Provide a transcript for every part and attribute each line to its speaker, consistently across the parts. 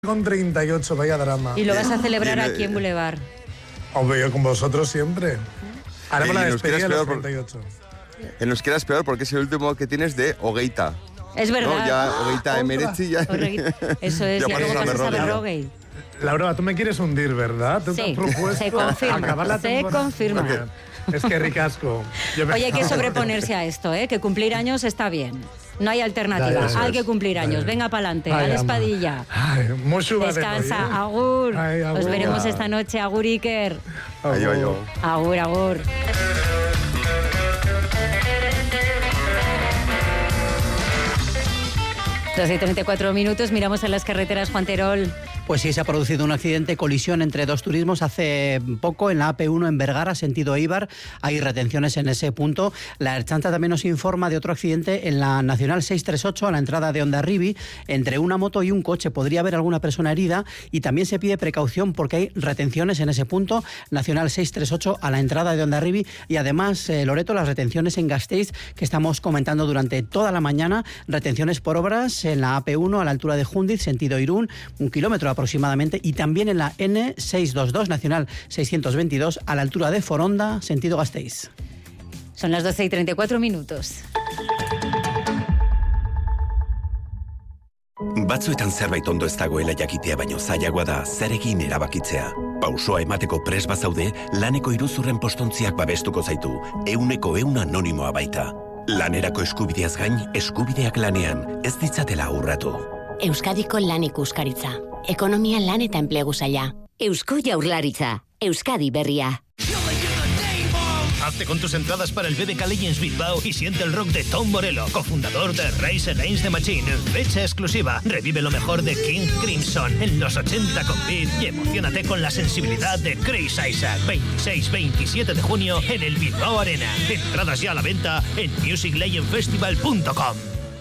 Speaker 1: Con 38, vaya drama.
Speaker 2: Y lo vas a celebrar aquí en Boulevard.
Speaker 1: Obvio, con vosotros siempre. Haremos la despedida de los 38.
Speaker 3: En euskera es peor porque es el último que tienes de Ogeita.
Speaker 2: Es verdad.
Speaker 3: No, ya Ogeita Emeretzi ya.
Speaker 2: Eso es, ya luego pasas a Berrogei.
Speaker 1: Laura, tú me quieres hundir, ¿verdad? ¿Tú
Speaker 2: sí,
Speaker 1: te has propuesto
Speaker 2: se confirma.
Speaker 1: Acabar la temporada?
Speaker 2: Se confirma.
Speaker 1: Okay. Es que ricasco.
Speaker 2: Oye, hay que sobreponerse a esto, ¿eh? Que cumplir años está bien. No hay alternativa. Hay que cumplir años. Venga para adelante, a la espadilla. Descansa, agur. Os veremos esta noche, agur Iker. Agur, agur. 12:34 minutos, miramos en las carreteras, Juan Terol.
Speaker 4: Pues sí, se ha producido un accidente, colisión entre dos turismos hace poco en la AP1 en Vergara, sentido Eibar. Hay retenciones en ese punto. La Ertzaintza también nos informa de otro accidente en la Nacional 638 a la entrada de Hondarribia, entre una moto y un coche. Podría haber alguna persona herida y también se pide precaución porque hay retenciones en ese punto. Nacional 638 a la entrada de Hondarribia y además, Loreto, las retenciones en Gasteiz que estamos comentando durante toda la mañana. Retenciones por obras en la AP1 a la altura de Jundiz, sentido Irún, 1 kilómetro aproximadamente, y también en la N622 Nacional 622 a la altura de Foronda, sentido Gasteiz.
Speaker 2: Son las 12:34 minutos.
Speaker 5: Batzuetan zerbait ondo ez dagoela jakitea baino zailagoa da zer egin erabakitzea. Pausoa emateko prest bazaude, laneko iruzurren postontziak babestuko zaitu, 100% anonimoa baita. Lanerako eskubideaz gain, eskubideak lanean, ez ditzatela urratu.
Speaker 6: Euskadiko lan ikuskaritza. Ekonomia, lan eta enplegu saila. Eusko Jaurlaritza. Euskadi berria.
Speaker 7: Hazte con tus entradas para el BDK Legends Bilbao y siente el rock de Tom Morello, cofundador de Rise Against the Machine. Fecha exclusiva. Revive lo mejor de King Crimson en los 80 con Beat y emocionate con la sensibilidad de Chris Isaac. 26-27 de junio en el Bilbao Arena. Entradas ya a la venta en musiclegendfestival.com.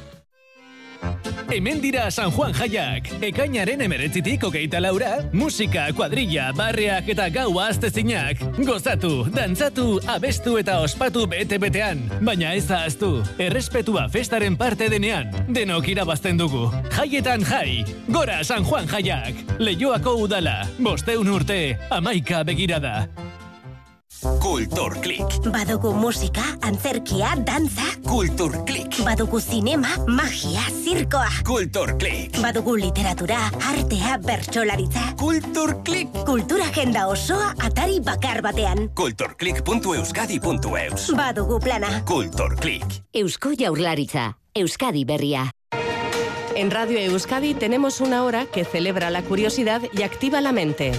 Speaker 8: Hemen dira San Juan Jaiak. Ekainaren 19tik 24, musika, kuadrilla, barreak eta gaua astezinak. Gozatu, dantzatu, abestu eta ospatu bete-betean. Baina ez ahaztu, errespetua festaren parte denean. Denok irabazten dugu. Jaietan jai. Gora San Juan Jaiak. Leioako udala. 500 urte. 11 begirada.
Speaker 9: Kulturklik.
Speaker 10: Badugu musika, antzerkia, dantza.
Speaker 9: Kulturklik.
Speaker 10: Badugu zinema, magia, zirkoa.
Speaker 9: Kulturklik.
Speaker 10: Badugu literatura, artea, bertsolaritza.
Speaker 9: Kulturklik.
Speaker 10: Kultura agenda osoa atari bakar batean.
Speaker 9: Kulturklik.euskadi.eus.
Speaker 10: Badugu plana.
Speaker 9: Kulturklik.
Speaker 6: Eusko Jaurlaritza. Euskadi berria.
Speaker 11: En Radio Euskadi tenemos una hora que celebra la curiosidad y activa la mente.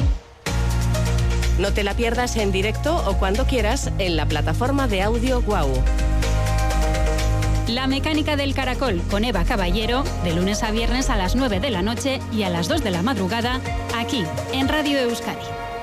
Speaker 11: No te la pierdas en directo o cuando quieras en la plataforma de audio Guau.
Speaker 2: La mecánica del caracol con Eva Caballero, de lunes a viernes a las 9 de la noche y a las 2 de la madrugada, aquí en Radio Euskadi.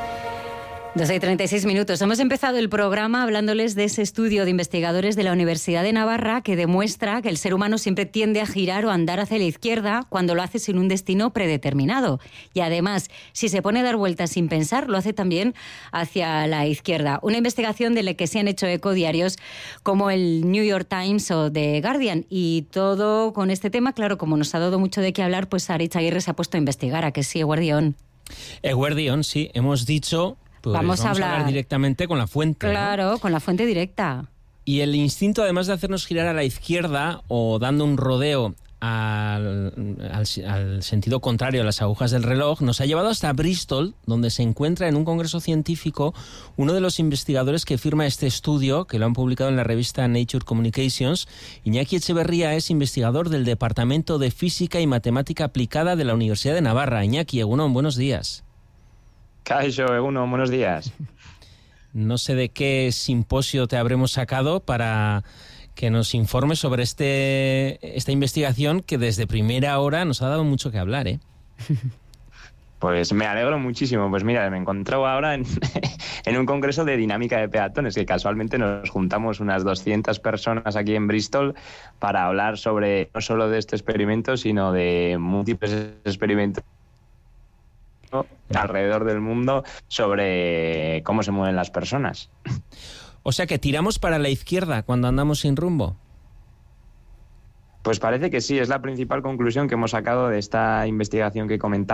Speaker 2: 12:36 minutos. Hemos empezado el programa hablándoles de ese estudio de investigadores de la Universidad de Navarra que demuestra que el ser humano siempre tiende a girar o andar hacia la izquierda cuando lo hace sin un destino predeterminado. Y además, si se pone a dar vueltas sin pensar, lo hace también hacia la izquierda. Una investigación de la que se han hecho eco diarios como el New York Times o The Guardian. Y todo con este tema, claro, como nos ha dado mucho de qué hablar, pues Aritz Aguirre se ha puesto a investigar. ¿A que sí, Eguardión?
Speaker 12: Eguardión, sí. Hemos dicho... Pues vamos a hablar directamente con la fuente.
Speaker 2: Claro, ¿no? Con la fuente directa.
Speaker 12: Y el instinto, además de hacernos girar a la izquierda o dando un rodeo al sentido contrario a las agujas del reloj, nos ha llevado hasta Bristol, donde se encuentra en un congreso científico uno de los investigadores que firma este estudio, que lo han publicado en la revista Nature Communications. Iñaki Etxeberria es investigador del Departamento de Física y Matemática Aplicada de la Universidad de Navarra. Iñaki, Egunon, buenos días.
Speaker 13: Kaixo, Egunon, buenos días.
Speaker 12: No sé de qué simposio te habremos sacado para que nos informes sobre esta investigación que desde primera hora nos ha dado mucho que hablar, ¿eh?
Speaker 13: Pues me alegro muchísimo. Pues mira, me encontré ahora en un congreso de dinámica de peatones, que casualmente nos juntamos unas 200 personas aquí en Bristol para hablar sobre no solo de este experimento, sino de múltiples experimentos alrededor del mundo sobre cómo se mueven las personas.
Speaker 12: O sea que tiramos para la izquierda cuando andamos sin rumbo.
Speaker 13: Pues parece que sí, es la principal conclusión que hemos sacado de esta investigación que comentaba.